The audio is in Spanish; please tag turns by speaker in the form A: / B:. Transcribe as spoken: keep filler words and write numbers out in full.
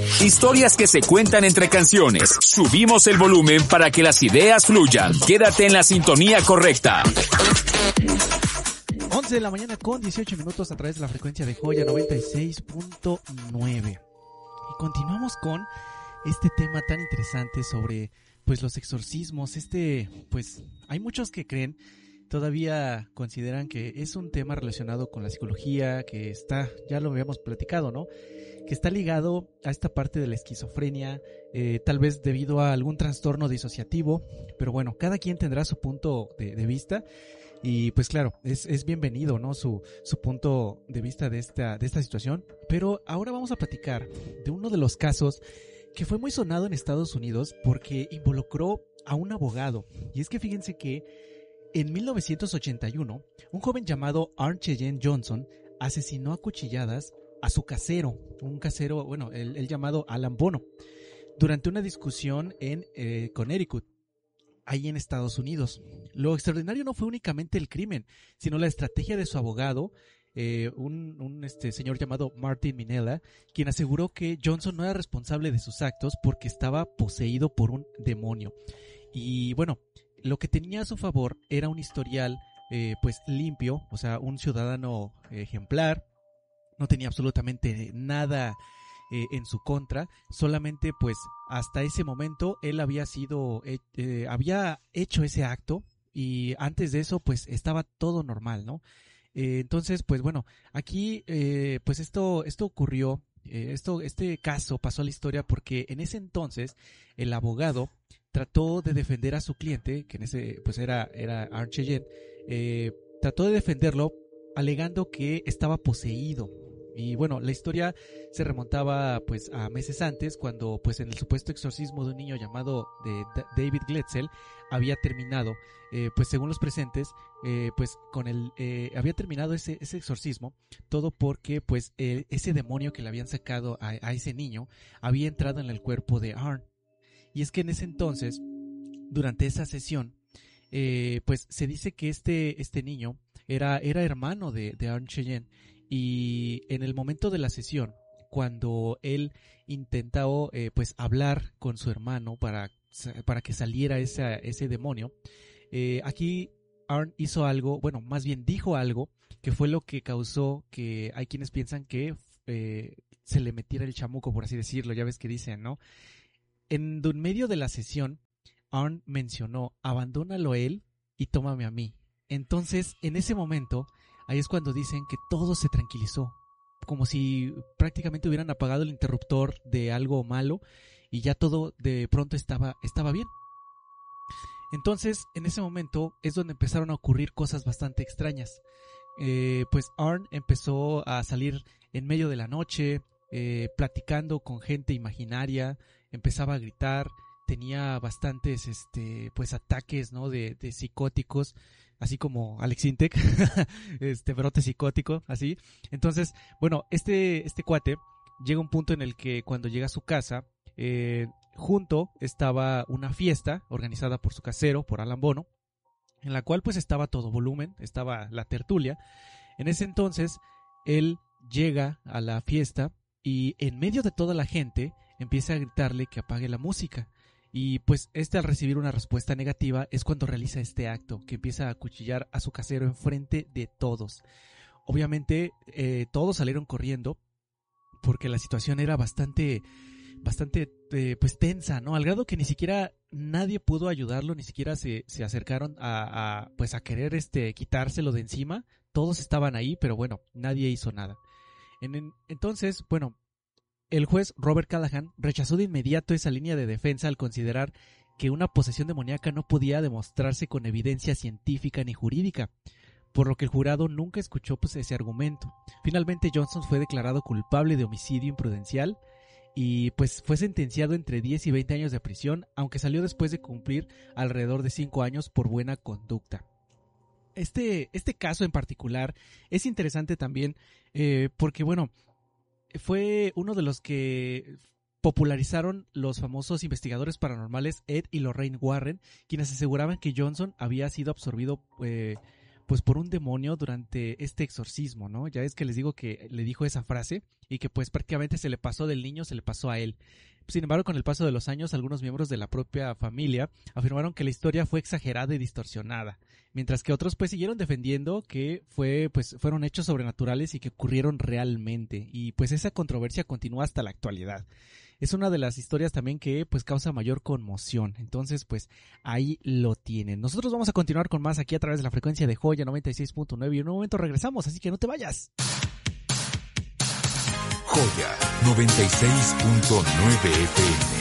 A: Historias que se cuentan entre canciones. Subimos el volumen para que las ideas fluyan. Quédate en la sintonía correcta.
B: once de la mañana con dieciocho minutos a través de la frecuencia de Joya noventa y seis punto nueve. Y continuamos con este tema tan interesante sobre pues los exorcismos. Este, pues hay muchos que creen, todavía consideran que es un tema relacionado con la psicología, que está, ya lo habíamos platicado, ¿no? Que está ligado a esta parte de la esquizofrenia, eh, tal vez debido a algún trastorno disociativo, pero bueno, cada quien tendrá su punto de, de vista. Y pues claro, es, es bienvenido, ¿no? Su, su punto de vista de esta, de esta situación. Pero ahora vamos a platicar de uno de los casos que fue muy sonado en Estados Unidos porque involucró a un abogado. Y es que fíjense que en mil novecientos ochenta y uno, un joven llamado Arne Cheyenne Johnson asesinó a cuchilladas a su casero, un casero, bueno, el, el llamado Alan Bono, durante una discusión en eh, Connecticut, ahí en Estados Unidos. Lo extraordinario no fue únicamente el crimen, sino la estrategia de su abogado, eh, un, un este, señor llamado Martin Minella, quien aseguró que Johnson no era responsable de sus actos porque estaba poseído por un demonio. Y bueno, lo que tenía a su favor era un historial eh, pues limpio, o sea, un ciudadano ejemplar, no tenía absolutamente nada eh, en su contra, solamente pues hasta ese momento él había sido, eh, eh, había hecho ese acto y antes de eso pues estaba todo normal, ¿no? Eh, entonces pues bueno, aquí eh, pues esto, esto ocurrió, eh, esto, este caso pasó a la historia porque en ese entonces el abogado trató de defender a su cliente, que en ese pues era, era Arne Cheyenne, eh, trató de defenderlo alegando que estaba poseído. Y bueno, la historia se remontaba pues a meses antes, cuando pues en el supuesto exorcismo de un niño llamado de David Gletzel había terminado, eh, pues según los presentes, eh, pues con el eh, había terminado ese, ese exorcismo, todo porque pues eh, ese demonio que le habían sacado a, a ese niño había entrado en el cuerpo de Arne. Y es que en ese entonces, durante esa sesión, eh, pues se dice que este, este niño era, era hermano de, de Arne Cheyenne. Y en el momento de la sesión, cuando él intentó eh, pues hablar con su hermano para, para que saliera esa, ese demonio, eh, aquí Arne hizo algo, bueno, más bien dijo algo, que fue lo que causó que hay quienes piensan que eh, se le metiera el chamuco, por así decirlo, ya ves que dicen, ¿no? En medio de la sesión, Arne mencionó, abandónalo a él y tómame a mí. Entonces, en ese momento, ahí es cuando dicen que todo se tranquilizó, como si prácticamente hubieran apagado el interruptor de algo malo y ya todo de pronto estaba, estaba bien. Entonces, en ese momento es donde empezaron a ocurrir cosas bastante extrañas. Eh, pues Arne empezó a salir en medio de la noche, eh, platicando con gente imaginaria, empezaba a gritar, tenía bastantes este pues ataques, ¿no? de, de psicóticos, así como Alex Intec, este brote psicótico, así. Entonces, bueno, este este cuate llega a un punto en el que cuando llega a su casa, eh, junto estaba una fiesta organizada por su casero, por Alan Bono, en la cual pues estaba todo volumen, estaba la tertulia. En ese entonces, él llega a la fiesta y en medio de toda la gente empieza a gritarle que apague la música. Y pues este, al recibir una respuesta negativa, es cuando realiza este acto, que empieza a acuchillar a su casero enfrente de todos. Obviamente eh, todos salieron corriendo porque la situación era bastante bastante eh, pues tensa, ¿no? Al grado que ni siquiera nadie pudo ayudarlo, ni siquiera se, se acercaron a, a pues a querer este quitárselo de encima. Todos estaban ahí, pero bueno, nadie hizo nada. En, en, entonces, bueno, el juez Robert Callahan rechazó de inmediato esa línea de defensa al considerar que una posesión demoníaca no podía demostrarse con evidencia científica ni jurídica, por lo que el jurado nunca escuchó pues, ese argumento. Finalmente Johnson fue declarado culpable de homicidio imprudencial y pues fue sentenciado entre diez y veinte años de prisión, aunque salió después de cumplir alrededor de cinco años por buena conducta. Este, este caso en particular es interesante también eh, porque bueno, fue uno de los que popularizaron los famosos investigadores paranormales Ed y Lorraine Warren, quienes aseguraban que Johnson había sido absorbido eh, pues por un demonio durante este exorcismo, ¿no? Ya es que les digo que le dijo esa frase y que pues prácticamente se le pasó del niño, se le pasó a él. Sin embargo, con el paso de los años, algunos miembros de la propia familia afirmaron que la historia fue exagerada y distorsionada, mientras que otros pues siguieron defendiendo que fue pues fueron hechos sobrenaturales y que ocurrieron realmente, y pues esa controversia continúa hasta la actualidad. Es una de las historias también que pues causa mayor conmoción. Entonces pues ahí lo tienen. Nosotros vamos a continuar con más aquí a través de la frecuencia de Joya noventa y seis punto nueve y en un momento regresamos, así que no te vayas.
A: Joya noventa y seis punto nueve F M.